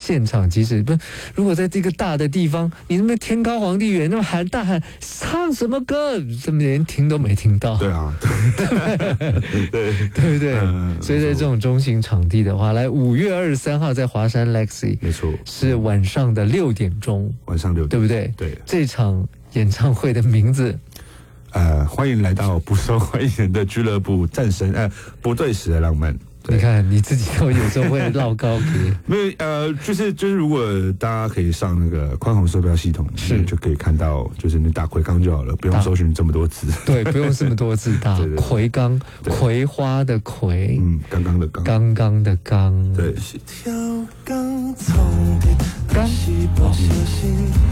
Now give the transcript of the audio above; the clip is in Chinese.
现场，即使不，如果在这个大的地方，你那么天高皇帝远，那么大喊唱什么歌，怎么连听都没听到？ 对啊， 对不对？所以在这种中型场地的话，来5月23号在华山 Lexi， 没错， 是晚上的6点钟， 晚上6点， 对不对？ 对， 这场演唱会的名字。 欢迎来到不受欢迎的俱乐部，战神不对时的浪漫。 你看你自己都有时候会唠高给， 没有就是如果大家可以上那个宽宏售票系统， 是就可以看到，就是你打葵刚就好了，不用搜寻这么多字。 对，不用这么多字打葵刚，葵花的葵， 刚刚的刚， 刚刚的刚， 对。